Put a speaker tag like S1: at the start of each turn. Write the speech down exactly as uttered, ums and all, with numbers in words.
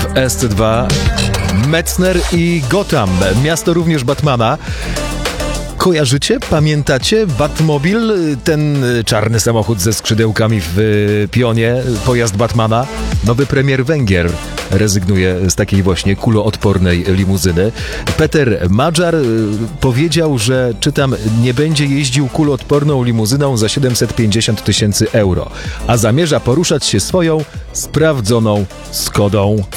S1: S C dwa, Metzner i Gotham, miasto również Batmana. Kojarzycie? Pamiętacie? Batmobil, ten czarny samochód ze skrzydełkami w pionie, pojazd Batmana. Nowy premier Węgier rezygnuje z takiej właśnie kuloodpornej limuzyny. Peter Madżar powiedział, że, czytam, nie będzie jeździł kuloodporną limuzyną za siedemset pięćdziesiąt tysięcy euro, a zamierza poruszać się swoją sprawdzoną Skodą.